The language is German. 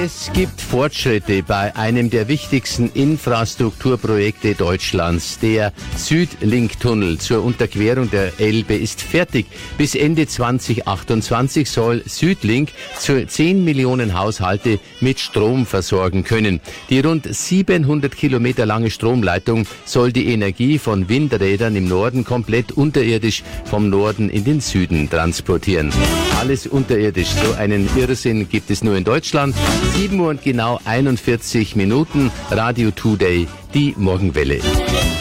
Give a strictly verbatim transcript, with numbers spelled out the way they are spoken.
Es gibt Fortschritte bei einem der wichtigsten Infrastrukturprojekte Deutschlands. Der Südlink-Tunnel zur Unterquerung der Elbe ist fertig. Bis Ende zwanzig achtundzwanzig soll Südlink zu zehn Millionen Haushalte mit Strom versorgen können. Die rund siebenhundert Kilometer lange Stromleitung soll die Energie von Windrädern im Norden komplett unterirdisch vom Norden in den Süden transportieren. Alles unterirdisch. So einen Irrsinn gibt es nur in Deutschland. sieben Uhr und genau einundvierzig Minuten. Radio Today, die Morgenwelle.